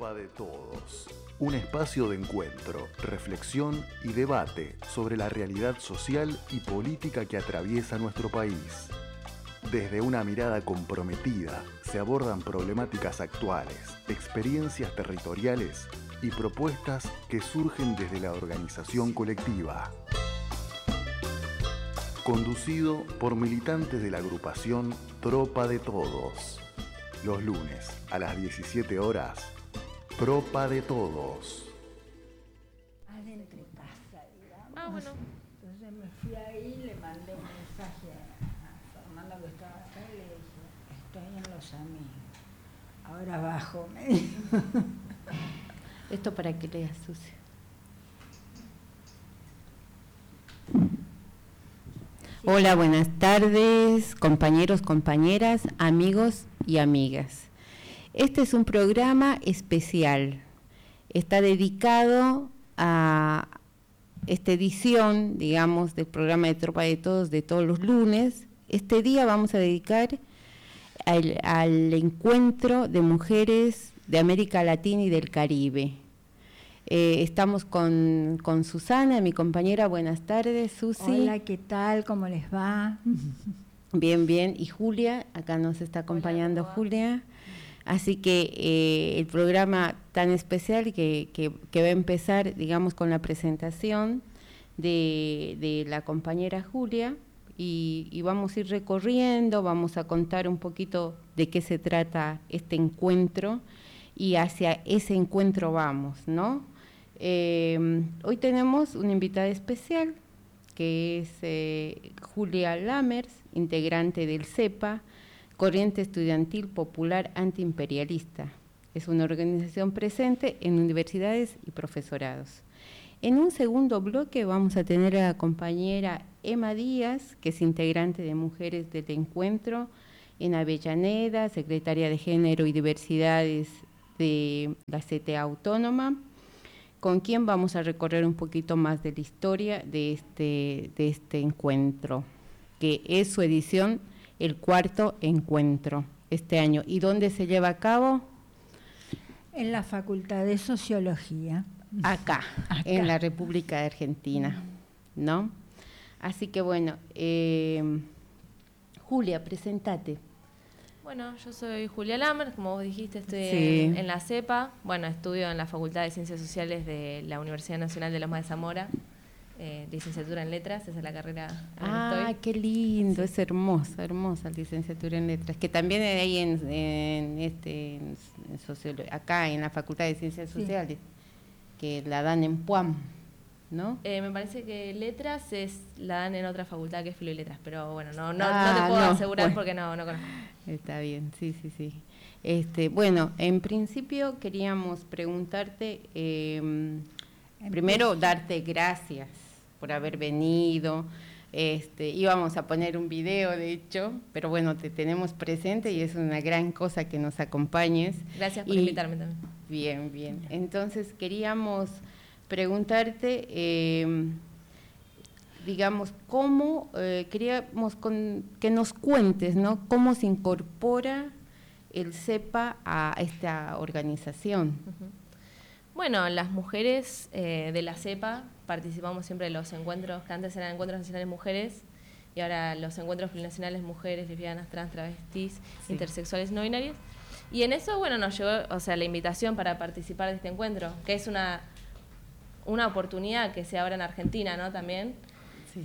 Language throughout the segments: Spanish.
Tropa de Todos, un espacio de encuentro, reflexión y debate sobre la realidad social y política que atraviesa nuestro país. Desde una mirada comprometida se abordan problemáticas actuales, experiencias territoriales y propuestas que surgen desde la organización colectiva. Conducido por militantes de la agrupación Tropa de Todos. Los lunes a las 17 horas, Tropa de Todos. Adentro casa, digamos. Ah, bueno. Entonces me fui ahí, le mandé un mensaje a Fernando que estaba acá y le dije, estoy en Los Amigos. Ahora bajo, me dijo. Esto para que leas, Susi. Hola, buenas tardes, compañeros, compañeras, amigos y amigas. Este es un programa especial. Está dedicado a esta edición, digamos, del programa de Tropa de Todos de todos los lunes. Este día vamos a dedicar al encuentro de mujeres de América Latina y del Caribe. Estamos con Susana, mi compañera. Buenas tardes, Susi. Hola, ¿qué tal? ¿Cómo les va? Bien, bien. Y Julia, acá nos está acompañando. Hola, Julia. Así que el programa tan especial que va a empezar, digamos, con la presentación de la compañera Julia, y vamos a ir recorriendo, vamos a contar un poquito de qué se trata este encuentro, y hacia ese encuentro vamos, ¿no? Hoy tenemos una invitada especial, que es Julia Lammers, integrante del CEPA, Corriente Estudiantil Popular Antiimperialista. Es una organización presente en universidades y profesorados. En un segundo bloque vamos a tener a la compañera Emma Díaz, que es integrante de Mujeres del Encuentro en Avellaneda, secretaria de Género y Diversidades de la CTA Autónoma, con quien vamos a recorrer un poquito más de la historia de este encuentro, que es su edición, el cuarto encuentro este año. ¿Y dónde se lleva a cabo? En la Facultad de Sociología. Acá, en la República de Argentina, ¿no? Así que bueno, Julia, presentate. Bueno, yo soy Julia Lammers, como vos dijiste, estoy en la CEPA. Bueno, estudio en la Facultad de Ciencias Sociales de la Universidad Nacional de Lomas de Zamora, licenciatura en Letras, esa es la carrera en la que estoy. Qué lindo, sí. Es hermosa licenciatura en Letras, que también hay en acá en la Facultad de Ciencias Sociales, que la dan en PUAM, ¿no? Me parece que Letras la dan en otra facultad que es Filo y Letras, pero bueno, no te puedo asegurar, bueno, porque no conozco. Está bien, sí. Bueno, en principio queríamos preguntarte, primero darte gracias por haber venido. Íbamos a poner un video, de hecho, pero bueno, te tenemos presente y es una gran cosa que nos acompañes. Gracias por invitarme también. Bien. Entonces queríamos preguntarte, digamos, cómo queríamos que nos cuentes, ¿no? Cómo se incorpora el CEPA a esta organización. Uh-huh. Bueno, las mujeres de la CEPA participamos siempre de los encuentros, que antes eran encuentros nacionales mujeres, y ahora los encuentros plurinacionales mujeres, lesbianas, trans, travestis, intersexuales, no binarias. Y en eso, bueno, nos llegó, la invitación para participar de este encuentro, que es una oportunidad que se abre en Argentina, ¿no? También. Sí.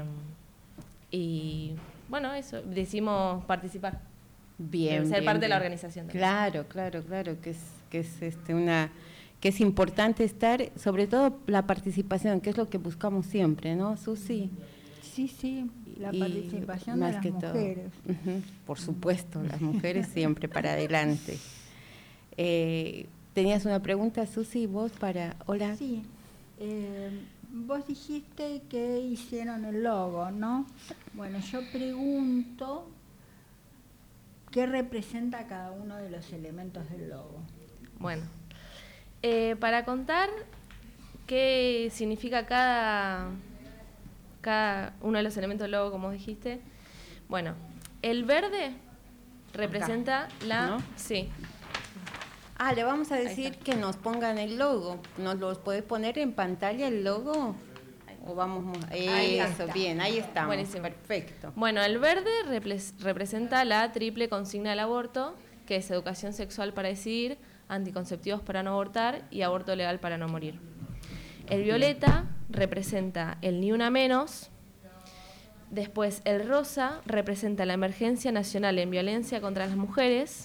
Y bueno, eso, decidimos participar. Ser parte de la organización también. Claro, que es importante estar, sobre todo la participación, que es lo que buscamos siempre, ¿no, Susi? Sí, la participación de las mujeres. Uh-huh, por supuesto, las mujeres siempre para adelante. ¿Tenías una pregunta, Susi, vos para...? Hola. Sí. Vos dijiste que hicieron el logo, ¿no? Bueno, yo pregunto qué representa cada uno de los elementos del logo. Bueno, para contar qué significa cada uno de los elementos del logo, como dijiste, bueno, el verde representa acá, ¿no? Sí. Le vamos a decir que nos pongan el logo. ¿Nos los puedes poner en pantalla el logo? O vamos, Ahí eso, está. bien, ahí estamos. Buenísimo. Perfecto. Bueno, el verde representa la triple consigna del aborto, que es educación sexual para decidir, anticonceptivos para no abortar y aborto legal para no morir. El violeta representa el ni una menos. Después el rosa representa la emergencia nacional en violencia contra las mujeres.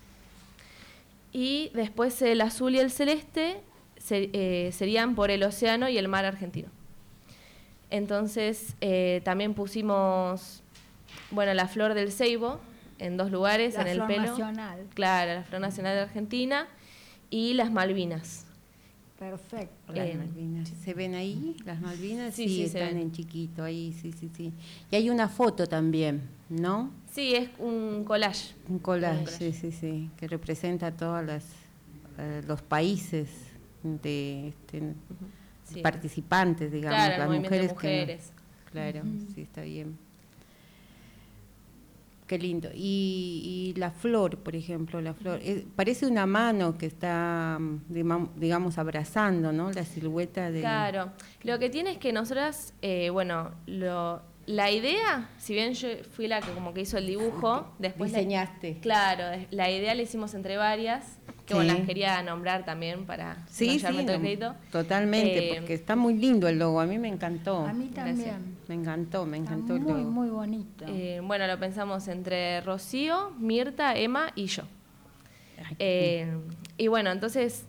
Y después el azul y el celeste serían por el océano y el mar argentino. Entonces también pusimos, bueno, la flor del ceibo en 2 lugares, La en el flor pelo. nacional. Claro, la flor nacional de Argentina y las Malvinas. Perfecto. Las Malvinas. ¿Se ven ahí las Malvinas? Sí, sí, se están ven. en chiquito ahí, sí. Y hay una foto también, ¿no? Sí, es un collage. Un collage, Un collage. sí, que representa a todos los países de Sí. participantes, digamos, Claro, el las movimiento de mujeres. mujeres. Claro, sí, está bien. Qué lindo. Y la flor, por ejemplo, la flor, parece una mano que está, digamos, abrazando, ¿no? La silueta de... Claro, lo que tiene es que nosotras, la idea, si bien yo fui la que como que hizo el dibujo, después diseñaste. Claro, la idea la hicimos entre varias, que Sí. bueno, las quería nombrar también para no llevarme todo el crédito. Totalmente, porque está muy lindo el logo, a mí me encantó. A mí Gracias. también. Me encantó Está el muy, logo. muy bonito. Bueno, lo pensamos entre Rocío, Mirta, Emma y yo. Y bueno, entonces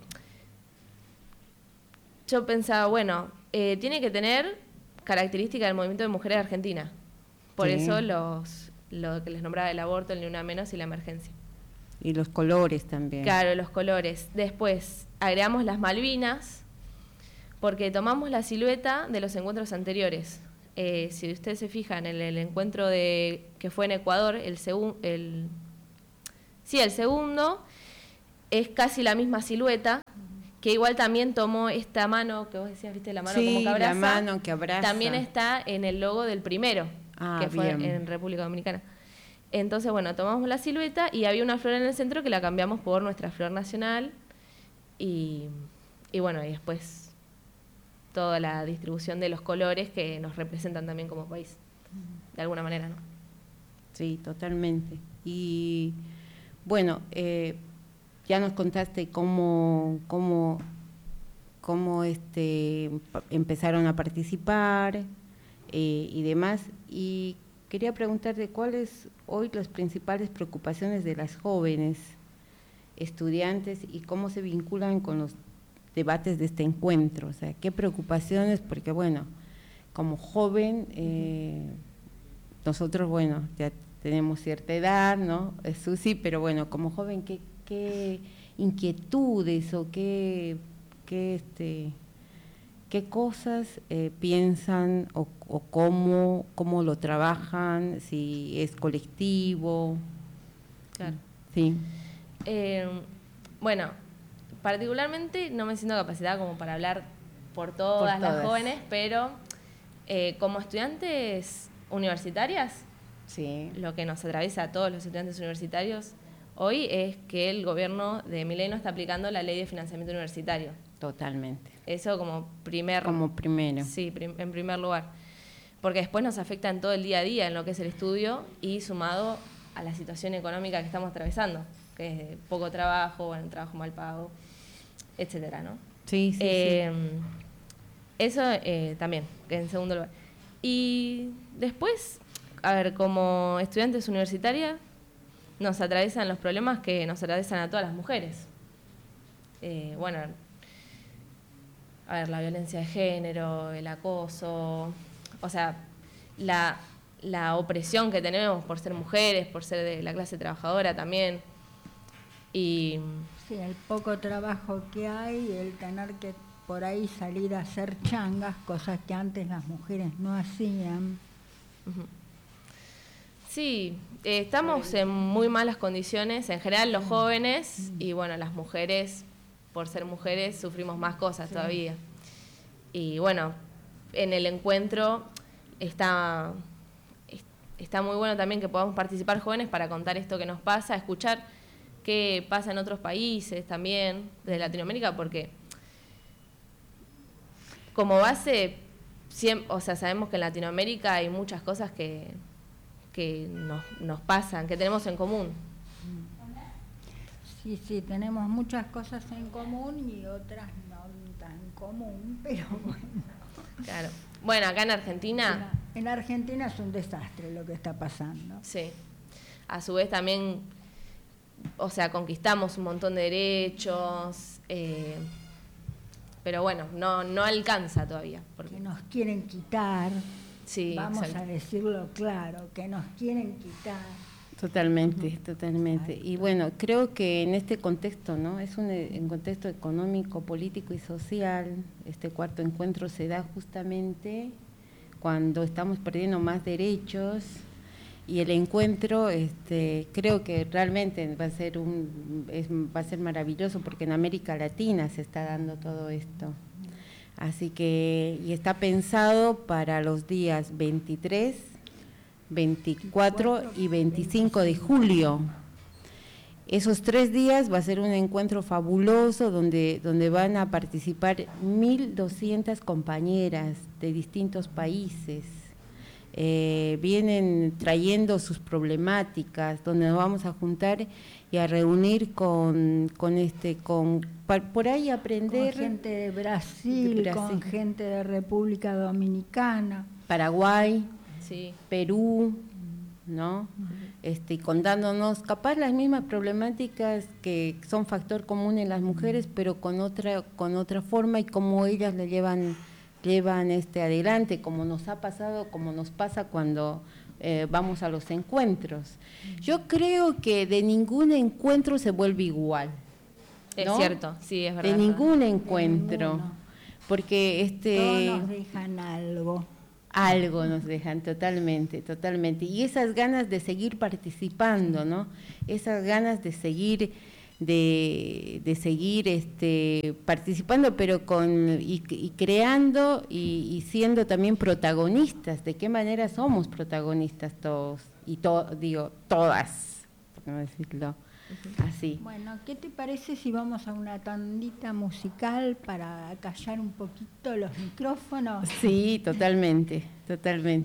yo pensaba, bueno, tiene que tener características del movimiento de mujeres de Argentina. Por Sí. eso lo que les nombraba el aborto, el ni una menos y la emergencia. Y los colores también. Claro, los colores. Después agregamos las Malvinas, porque tomamos la silueta de los encuentros anteriores. Si ustedes se fijan en el encuentro que fue en Ecuador, el segundo, es casi la misma silueta, que igual también tomó esta mano, que vos decías, viste, la mano Sí, como que abraza. la mano que abraza. También está en el logo del primero, que fue bien. en República Dominicana. Entonces, bueno, tomamos la silueta y había una flor en el centro que la cambiamos por nuestra flor nacional y bueno, y después toda la distribución de los colores que nos representan también como país, de alguna manera, ¿no? Sí, totalmente. Y bueno, ya nos contaste cómo empezaron a participar y demás. Y quería preguntarte cuáles hoy las principales preocupaciones de las jóvenes estudiantes y cómo se vinculan con los debates de este encuentro. O sea, qué preocupaciones, porque bueno, como joven, nosotros, bueno, ya tenemos cierta edad, ¿no? Susi, pero bueno, como joven, ¿qué inquietudes o qué cosas piensan o cómo lo trabajan, si es colectivo? Claro. Sí. Bueno, particularmente no me siento capacitada como para hablar por todas las jóvenes, pero como estudiantes universitarias, Sí. lo que nos atraviesa a todos los estudiantes universitarios hoy es que el gobierno de Milei no está aplicando la ley de financiamiento universitario. Totalmente. Eso como primero. Sí, en primer lugar. Porque después nos afecta en todo el día a día, en lo que es el estudio y sumado a la situación económica que estamos atravesando, que es poco trabajo, bueno, trabajo mal pago, etcétera, ¿no? Sí, sí. Eso también, que en segundo lugar. Y después, a ver, como estudiantes universitarias, nos atraviesan los problemas que nos atraviesan a todas las mujeres. Bueno, a ver, la violencia de género, el acoso, o sea, la opresión que tenemos por ser mujeres, por ser de la clase trabajadora también. Y Sí, el poco trabajo que hay, el tener que por ahí salir a hacer changas, cosas que antes las mujeres no hacían. sí, estamos en muy malas condiciones, en general los jóvenes, y bueno, las mujeres, por ser mujeres, sufrimos más cosas todavía. Y bueno, en el encuentro está muy bueno también que podamos participar jóvenes para contar esto que nos pasa, escuchar qué pasa en otros países también de Latinoamérica, porque como base, o sea, sabemos que en Latinoamérica hay muchas cosas que nos pasan, que tenemos en común. Sí, tenemos muchas cosas en común y otras no tan común, pero bueno. Claro. Bueno, acá en Argentina... En Argentina es un desastre lo que está pasando. Sí. A su vez también, o sea, conquistamos un montón de derechos, pero bueno, no alcanza todavía. Que nos quieren quitar, sí, vamos exacto. a decirlo claro, que nos quieren quitar. Totalmente. Y bueno, creo que en este contexto, ¿no? Es un contexto económico, político y social. Este cuarto encuentro se da justamente cuando estamos perdiendo más derechos, y el encuentro creo que realmente va a ser maravilloso, porque en América Latina se está dando todo esto. Así que, y está pensado para los días 23, 24 y 25 de julio. Esos 3 días va a ser un encuentro fabuloso donde van a participar 1.200 compañeras de distintos países. Vienen trayendo sus problemáticas, donde nos vamos a juntar y a reunir por ahí aprender. Con gente de Brasil, con gente de República Dominicana, Paraguay, sí. Perú, ¿no? Y contándonos capaz las mismas problemáticas que son factor común en las mujeres, pero con otra forma, y cómo ellas le llevan adelante, como nos ha pasado, como nos pasa cuando vamos a los encuentros. Yo creo que de ningún encuentro se vuelve igual, ¿no? Es cierto, sí, es verdad. De ningún encuentro, porque todos nos dejan algo. Algo nos dejan, totalmente. Y esas ganas de seguir participando, ¿no? Esas ganas de seguir participando, pero y creando y siendo también protagonistas. ¿De qué manera somos protagonistas todos? Y todas, por no decirlo así. Bueno, ¿qué te parece si vamos a una tandita musical para callar un poquito los micrófonos? Sí, totalmente. Ella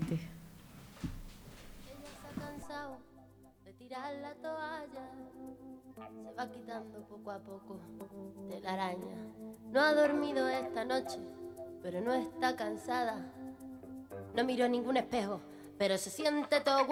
se ha cansado de tirar la toalla, se va quitando poco a poco de la araña. No ha dormido esta noche, pero no está cansada. No miró ningún espejo, pero se siente todo